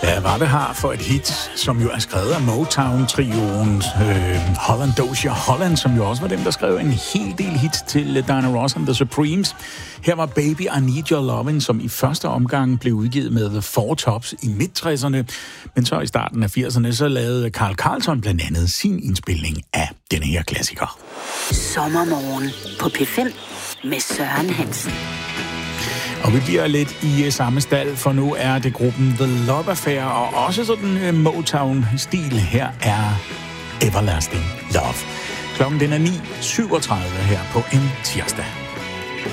Ja, hvad det har for et hit, som jo er skrevet af Motown-trioen Holland Dozier Holland, som jo også var dem, der skrev en hel del hit til Diana Ross and the Supremes. Her var Baby I Need Your Lovin', som i første omgang blev udgivet med The Four Tops i midt-60'erne, men så i starten af 80'erne, så lavede Carl Carlson blandt andet sin indspilning af denne her klassiker. Sommermorgen på P5 med Søren Hansen. Og vi bliver lidt i samme stald, for nu er det gruppen The Love Affair, og også sådan Motown-stil. Her er Everlasting Love. Klokken den er 9:37 her på en tirsdag.